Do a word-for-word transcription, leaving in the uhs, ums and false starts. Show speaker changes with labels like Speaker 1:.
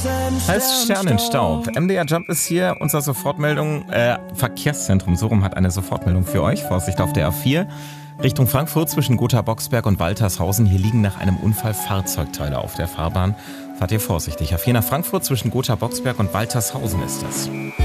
Speaker 1: Heißt Sternenstaub. M D R Jump ist hier, unser Sofortmeldung, äh, Verkehrszentrum Sorum hat eine Sofortmeldung für euch. Vorsicht auf der A vier. Richtung Frankfurt zwischen Gotha-Boxberg und Waltershausen. Hier liegen nach einem Unfall Fahrzeugteile auf der Fahrbahn. Fahrt ihr vorsichtig. A vier nach Frankfurt zwischen Gotha-Boxberg und Waltershausen ist das.